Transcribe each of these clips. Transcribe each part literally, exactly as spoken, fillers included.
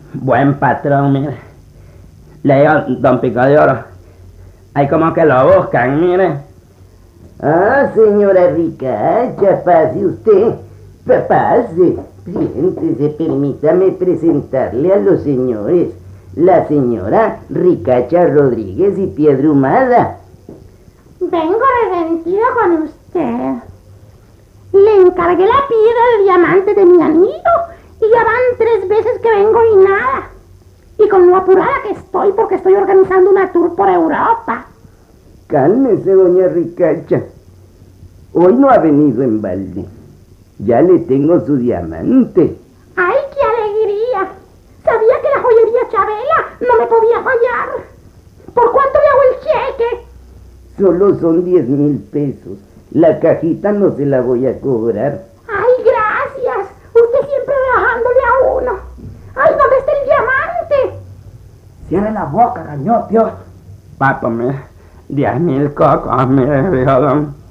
Buen patrón, mire. Le digo, don Pico de Oro. Hay como que lo buscan, mire. Ah, señora Ricacha, pase usted. Pase. Siéntese, permítame presentarle a los señores. La señora Ricacha Rodríguez y Piedra Humada. Vengo resentida con usted. Le encargué la piedra del diamante de mi anillo y ya van tres veces que vengo y nada. Y con lo apurada que estoy porque estoy organizando una tour por Europa. Cálmese, doña Ricacha. Hoy no ha venido en balde. Ya le tengo su diamante. ¡Ay, qué alegría! Sabía que la joyería Chabela no me podía fallar. ¿Por cuánto le hago el cheque? Solo son diez mil pesos. La cajita no se la voy a cobrar. ¡Ay, gracias! Usted siempre rebajándole a uno. ¡Ay, ¿dónde está el diamante? Cierre la boca, gañotio. Papo, mire. Diez mil cocos, mire, viejo don.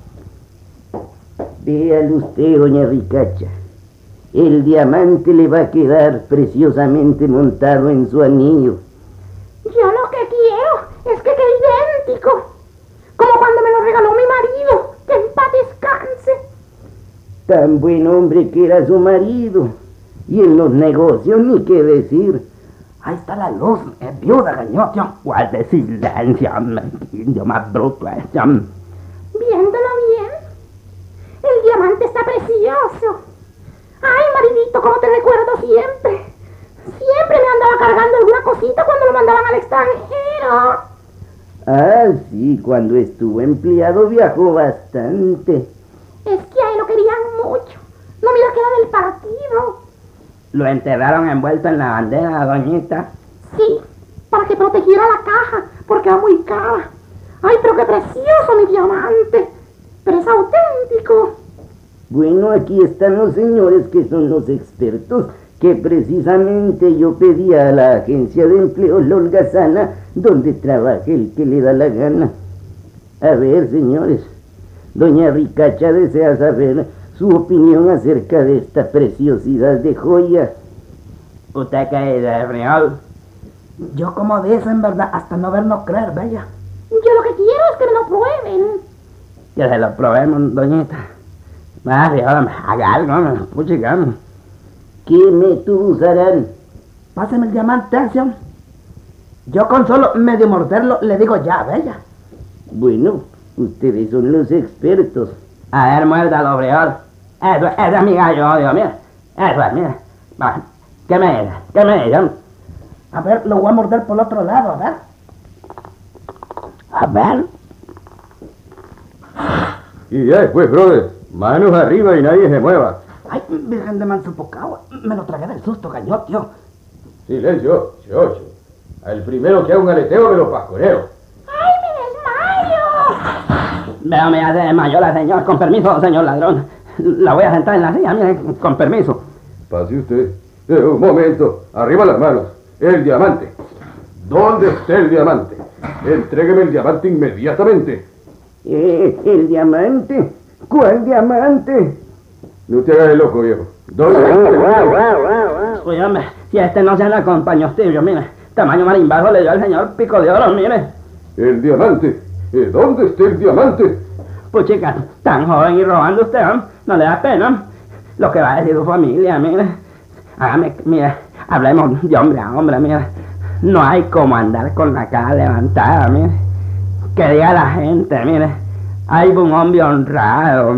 Véalo usted, doña Ricacha. El diamante le va a quedar preciosamente montado en su anillo. Yo lo que quiero es que quede idéntico. Como cuando me lo regaló mi marido. Que en paz descanse. Tan buen hombre que era su marido. Y en los negocios ni qué decir. Ahí está la luz, es viuda, gañotio. Guarde silencio, hombre. Yo más bruto este, hombre. Viéndolo bien, el diamante está precioso. Ay, maridito, cómo te recuerdo siempre. Siempre me andaba cargando alguna cosita cuando lo mandaban al extranjero. Ah, sí, cuando estuvo empleado viajó bastante. Es que a él lo querían mucho. No mira que era del partido. Lo enterraron envuelto en la bandera, doñita. Sí, para que protegiera la caja, porque era muy cara. Ay, pero qué precioso mi diamante. Pero es auténtico. Bueno, aquí están los señores que son los expertos que precisamente yo pedí a la agencia de empleo Lolgasana, donde trabaje el que le da la gana. A ver, señores, doña Ricacha desea saber su opinión acerca de esta preciosidad de joya. ¿Usted qué dice, friol? Yo como dice, en verdad, hasta no ver no creer, bella. Yo lo que quiero es que me lo prueben. Que se lo probemos, doñita. Ah, friol, haga algo, puchica. ¿Qué método usarán? Páseme el diamante, acción. Yo con solo medio morderlo le digo ya, bella. Bueno, ustedes son los expertos. A ver, muérdalo, friol. Eso, ese es mi gallo, Dios, mira. Eso es, mira. Va, ¿qué me dice? ¿Qué me dice? A ver, lo voy a morder por el otro lado, a ver. A ver. Y ya después, brother, manos arriba y nadie se mueva. Ay, virgen de Mansupocagua, me lo tragué del susto, gañotio. Silencio, chocho. Al primero que haga un aleteo me lo pascoreo. ¡Ay, me desmayo! Veo, me hace desmayó la señora. Con permiso, señor ladrón. La voy a sentar en la silla, mire, con permiso. Pase usted. Eh, un momento, arriba las manos. El diamante. ¿Dónde está el diamante? Entrégueme el diamante inmediatamente. Eh, ¿El diamante? ¿Cuál diamante? No te hagas el loco, viejo. ¿Dónde está el diamante? Oye, hombre, si este no se le acompañó usted, mire. Tamaño marimbazo le dio al señor Pico de Oro, mire. El diamante. Eh, ¿Dónde está el diamante? Pues chica, tan joven y robando usted, ¿eh? No le da pena. Lo que va a decir su familia, mire. Hágame, mire, hablemos de hombre a hombre, mire. No hay como andar con la cara levantada, mire. Que diga la gente, mire. Hay un hombre honrado,